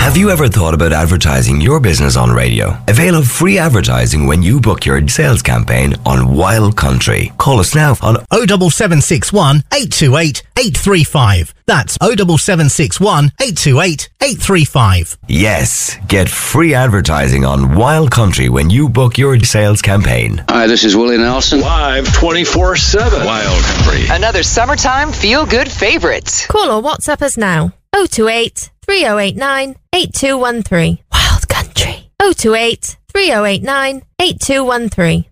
Have you ever thought about advertising your business on radio? Avail of free advertising when you book your sales campaign on Wild Country. Call us now on 07761 828 835. That's 07761 828 835. Yes, get free advertising on Wild Country when you book your sales campaign. Hi, this is Willie Nelson. Live 24/7. Wild Country. Another summertime feel-good favorite. Call or WhatsApp us now. 028 3089 8213. Wild Country. 028 3089 8213.